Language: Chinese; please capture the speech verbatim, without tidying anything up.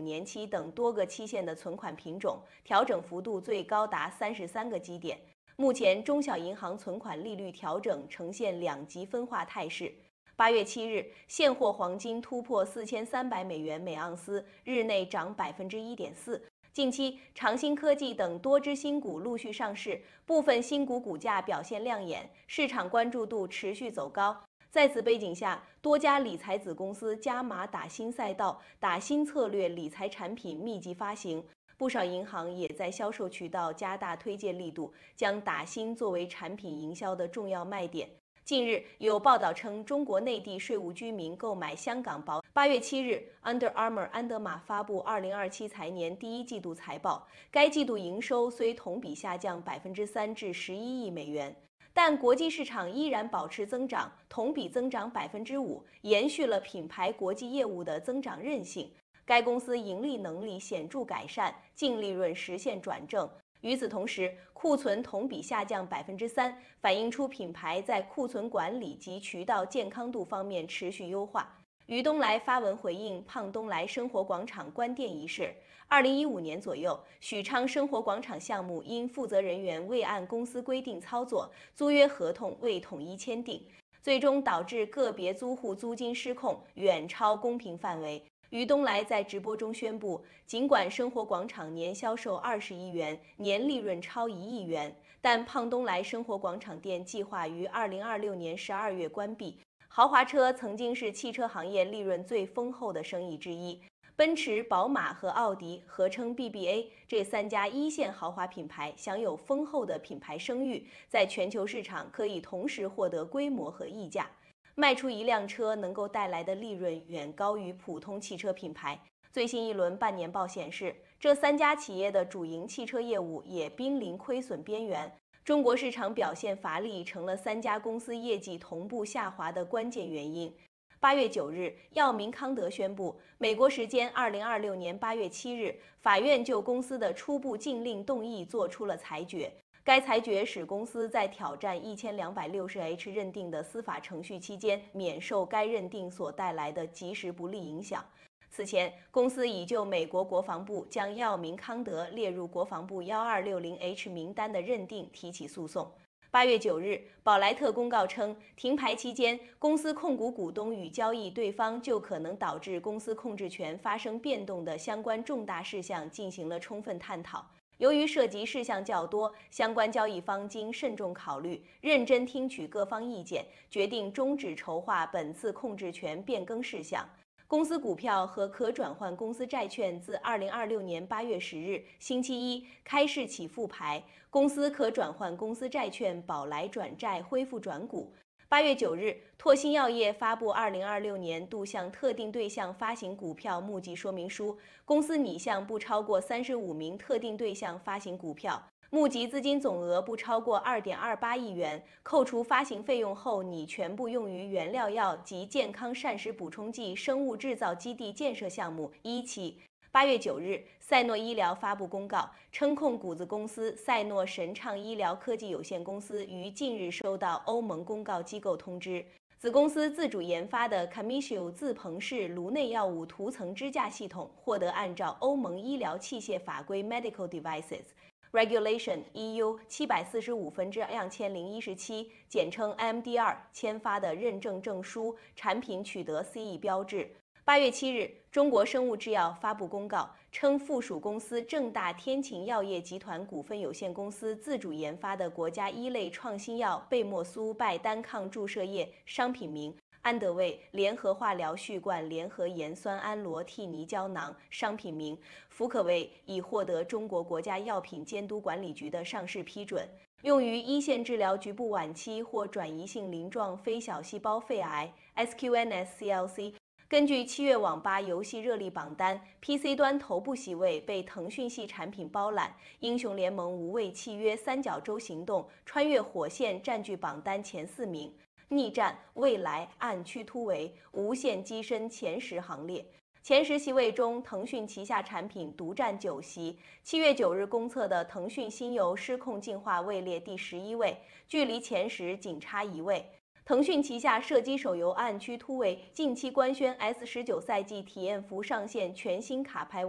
年期等多个期限的存款品种，调整幅度最高达三十三个基点。目前，中小银行存款利率调整呈现两极分化态势。八月七日，现货黄金突破四千三百美元每盎司，日内涨百分之一点四。近期，长鑫科技等多只新股陆续上市，部分新股股价表现亮眼，市场关注度持续走高。在此背景下，多家理财子公司加码打新赛道、打新策略理财产品密集发行，不少银行也在销售渠道加大推荐力度，将打新作为产品营销的重要卖点。近日有报道称，中国内地税务居民购买香港保。八月七日 ，Under Armour 安德玛发布二零二七财年第一季度财报，该季度营收虽同比下降百分之三至十一亿美元，但国际市场依然保持增长，同比增长百分之五，延续了品牌国际业务的增长韧性。该公司盈利能力显著改善，净利润实现转正。与此同时，库存同比下降百分之三，反映出品牌在库存管理及渠道健康度方面持续优化。于东来发文回应胖东来生活广场关店一事。二零一五年左右，许昌生活广场项目因负责人员未按公司规定操作，租约合同未统一签订，最终导致个别租户租金失控，远超公平范围。于东来在直播中宣布，尽管生活广场年销售二十亿元，年利润超一亿元，但胖东来生活广场店计划于二零二六年十二月关闭。豪华车曾经是汽车行业利润最丰厚的生意之一，奔驰、宝马和奥迪合称 B B A， 这三家一线豪华品牌享有丰厚的品牌声誉，在全球市场可以同时获得规模和溢价。卖出一辆车能够带来的利润远高于普通汽车品牌。最新一轮半年报显示，这三家企业的主营汽车业务也濒临亏损边缘。中国市场表现乏力，成了三家公司业绩同步下滑的关键原因。八月九日，药明康德宣布，美国时间二零二六年八月七日，法院就公司的初步禁令动议作出了裁决。该裁决使公司在挑战一千两百六十 H 认定的司法程序期间，免受该认定所带来的即时不利影响。此前，公司已就美国国防部将药明康德列入国防部一二六零 H 名单的认定提起诉讼。八月九日，宝莱特公告称，停牌期间，公司控股股东与交易对方就可能导致公司控制权发生变动的相关重大事项进行了充分探讨。由于涉及事项较多，相关交易方经慎重考虑，认真听取各方意见，决定终止筹划本次控制权变更事项。公司股票和可转换公司债券自二零二六年八月十日星期一开市起复牌，公司可转换公司债券宝来转债恢复转股。八月九日，拓新药业发布二零二六年度向特定对象发行股票募集说明书，公司拟向不超过三十五名特定对象发行股票，募集资金总额不超过二点二八亿元，扣除发行费用后拟全部用于原料药及健康膳食补充剂生物制造基地建设项目一期。八月九日，赛诺医疗发布公告称，控股子公司赛诺神畅医疗科技有限公司于近日收到欧盟公告机构通知，子公司自主研发的 Camisio 自鹏式颅内药物涂层支架系统获得按照欧盟医疗器械法规 Medical Devices Regulation E U 七百四十五分之两千零一十七，简称 M D R 签发的认证证书，产品取得 C E 标志。八月七日，中国生物制药发布公告称，附属公司正大天晴药业集团股份有限公司自主研发的国家一类创新药贝莫苏拜单抗注射液商品名安德卫联合化疗续罐联合盐酸氨罗替尼胶囊商品名福可卫已获得中国国家药品监督管理局的上市批准，用于一线治疗局部晚期或转移性鳞状非小细胞肺癌 S Q N S C L C。根据七月网吧游戏热力榜单 ，P C 端头部席位被腾讯系产品包揽，英雄联盟无畏契约三角洲行动、穿越火线占据榜单前四名，逆战、未来、暗区突围、无限跻身前十行列。前十席位中，腾讯旗下产品独占九席。七月九日公测的腾讯新游失控进化位列第十一位，距离前十仅差一位。腾讯旗下射击手游《暗区突围》近期官宣 S 十九赛季体验服上线全新卡牌。